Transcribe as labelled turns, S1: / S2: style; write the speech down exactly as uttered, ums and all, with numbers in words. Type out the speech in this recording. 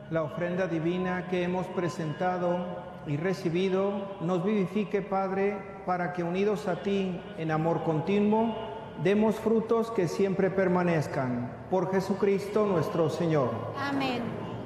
S1: La ofrenda divina que hemos presentado y recibido nos vivifique, Padre, para que unidos a ti en amor continuo, demos frutos que siempre permanezcan. Por Jesucristo nuestro Señor.
S2: Amén.